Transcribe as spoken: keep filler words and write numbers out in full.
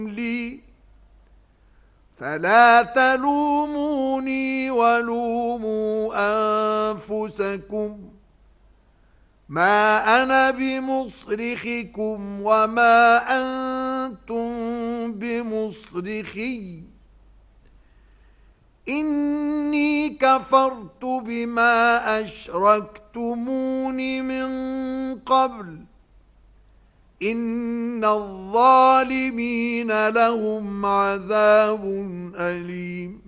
لي فلا تلوموني ولوموا أنفسكم ما أنا بمصرخكم وما أنتم بمصرخي إني كفرت بما أشركتمون من قبل إن الظالمين لهم عذاب أليم